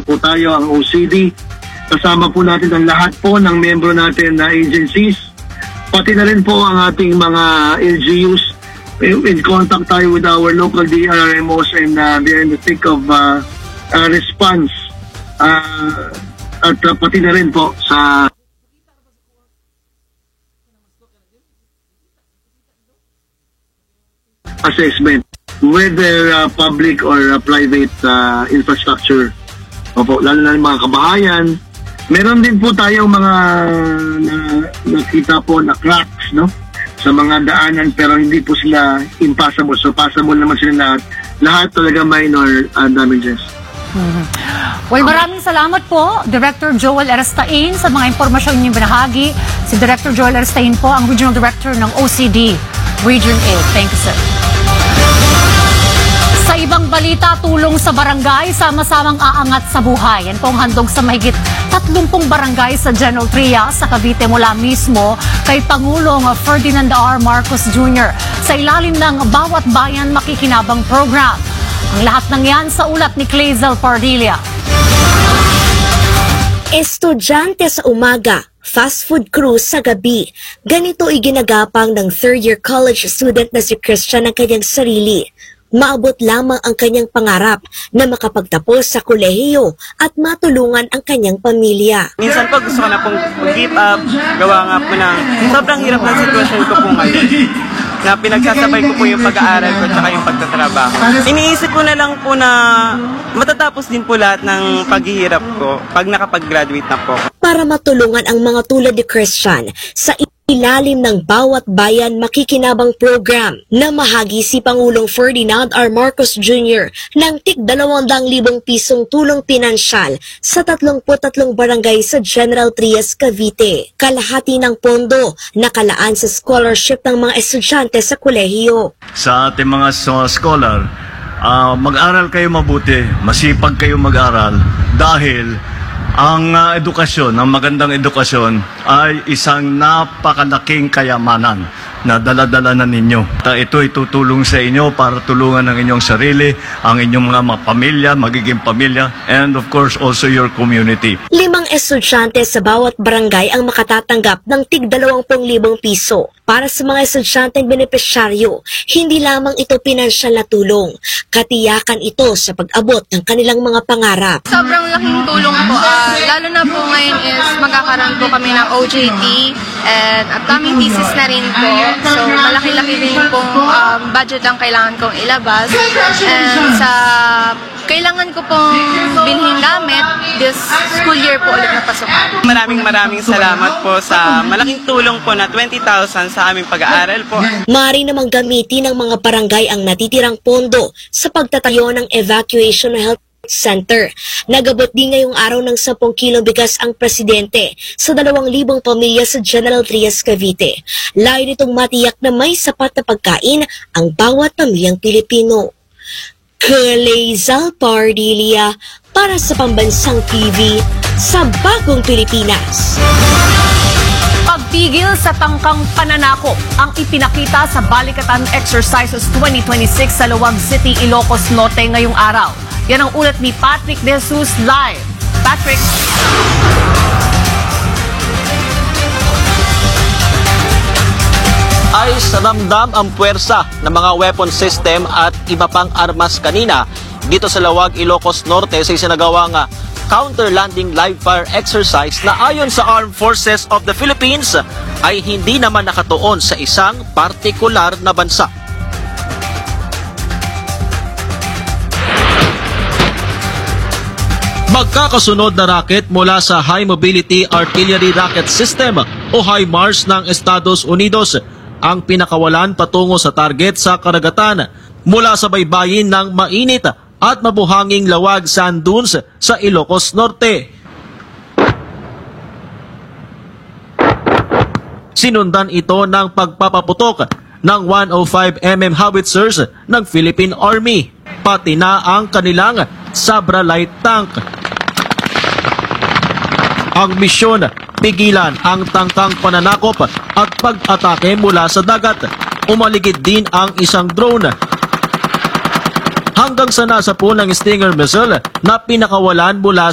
po tayo, ang OCD. Kasama po natin ang lahat po ng membro natin na agencies. Pati na rin po ang ating mga LGUs. In contact tayo with our local DRMOs and they're in the thick of response. At pati na rin po sa assessment, whether public or private infrastructure. Opo, lalo na mga kabahayan. Meron din po tayong mga nakita po na cracks, no? Sa mga daanan, pero hindi po sila impassable. So passable naman sila lahat. Lahat talaga minor damages. Well, maraming salamat po, Director Joel Aristain, sa mga impormasyon niyong binahagi. Si Director Joel Aristain po, ang Regional Director ng OCD, Region 8. Thank you, sir. Sa ibang balita, tulong sa barangay, sama-samang aangat sa buhay. Yan pong handog sa mahigit 30 barangay sa General Trias sa Cavite mula mismo kay Pangulong Ferdinand R. Marcos Jr. sa ilalim ng Bawat Bayan Makikinabang Program. Ang lahat ng yan sa ulat ni Clazel Pardilla. Estudyante sa umaga, fast food crew sa gabi. Ganito ay ginagapang ng third-year college student na si Christian ng kanyang sarili. Maabot lamang ang kanyang pangarap na makapagtapos sa kolehiyo at matulungan ang kanyang pamilya. Minsan po gusto ko na pong give up, gawa nga po ng sobrang hirap ng sitwasyon ko po ngayon. Na pinagsasabay ko po yung pag-aaral ko at yung pagtatrabaho. Iniisip ko na lang po na matatapos din po lahat ng paghihirap ko pag nakapag-graduate na po. Para matulungan ang mga tulad ni Christian sa ilalim ng Bawat Bayan Makikinabang Program na mahagi si Pangulong Ferdinand R. Marcos Jr. ng tig 200,000 pisong tulong pinansyal sa 33 barangay sa General Trias, Cavite. Kalahati ng pondo nakalaan sa scholarship ng mga estudyante sa kolehiyo. Sa ating mga scholar, mag-aral kayo mabuti, masipag kayo mag-aral dahil ang edukasyon, ang magandang edukasyon ay isang napakalaking kayamanan na dala-dala na ninyo. Ito ay tutulong sa inyo para tulungan ang inyong sarili, ang inyong mga pamilya, magiging pamilya, and of course also your community. 5 estudyante sa bawat barangay ang makatatanggap ng tig 20,000 piso. Para sa mga estudyanteng benepisyaryo, hindi lamang ito pinansyal na tulong. Katiyakan ito sa pag-abot ng kanilang mga pangarap. Sobrang laking tulong po. Lalo na po ngayon is magkakaroon po kami ng OJT and upcoming thesis na rin po. So malaki-laki din pong budget ang kailangan kong ilabas. And sa kailangan ko pong bilhin gamit this school year po ulit na pasukan. Maraming salamat po sa malaking tulong po na 20,000 sa aming pag-aaral po. Maaari namang gamitin ng mga barangay ang natitirang pondo sa pagtatayo ng evacuation health center. Nagabot din ngayong araw ng 10 kilong bigas ang presidente sa 2,000 pamilya sa General Trias, Cavite. Layo nitong matiyak na may sapat na pagkain ang bawat pamilyang Pilipino. Clazel Pardilla para sa Pambansang TV sa Bagong Pilipinas. Pagpigil sa tangkang pananakop ang ipinakita sa Balikatan Exercises 2026 sa Luwag City, Ilocos Norte ngayong araw. Yan ang ulat ni Patrick De Jesus live. Patrick. Ay ramdam ang puwersa ng mga weapon system at iba pang armas kanina dito sa Lawag, Ilocos Norte sa isinagawang counter-landing live-fire exercise na ayon sa Armed Forces of the Philippines ay hindi naman nakatuon sa isang partikular na bansa. Magkakasunod na rocket mula sa High Mobility Artillery Rocket System o HIMARS ng Estados Unidos ang pinakawalan patungo sa target sa karagatan mula sa baybayin ng mainit at mabuhanging Lawag Sand Dunes sa Ilocos Norte. Sinundan ito ng pagpapaputok ng 105mm howitzers ng Philippine Army, pati na ang kanilang Sabra Light Tank. Ang misyon, pigilan ang tangkang pananakop at pag-atake mula sa dagat. Umaligid din ang isang drone. Hanggang sa nasa po ng Stinger missile na pinakawalan mula